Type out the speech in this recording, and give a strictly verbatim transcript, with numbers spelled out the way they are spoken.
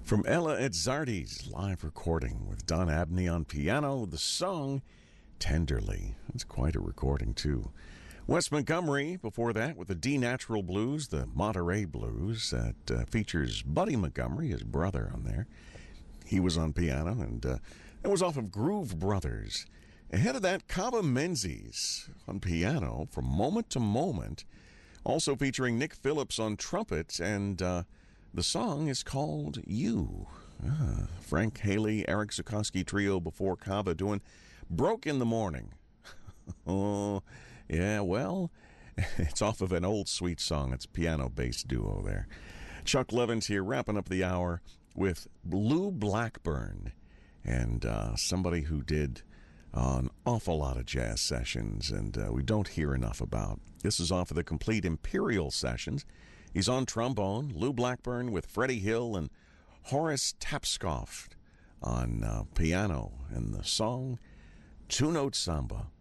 From Ella Izzardi's live recording with Don Abney on piano, the song Tenderly. It's quite a recording, too. Wes Montgomery, before that, with the D-Natural Blues, the Monterey Blues, that uh, features Buddy Montgomery, his brother, on there. He was on piano, and uh, it was off of Groove Brothers. Ahead of that, Kava Menzies on piano, From Moment to Moment, also featuring Nick Phillips on trumpet, and uh, the song is called You. Ah, Frank Haley, Eric Zukoski trio before Kava doing Broke in the Morning. Oh, yeah, well, it's off of an old sweet song. It's a piano-based duo there. Chuck Levins here, wrapping up the hour with Lou Blackburn, and uh, somebody who did an awful lot of jazz sessions, and uh, we don't hear enough about. This is off of the complete Imperial sessions. He's on trombone, Lou Blackburn with Freddie Hill and Horace Tapscott on uh, piano, and the song Two Note Samba.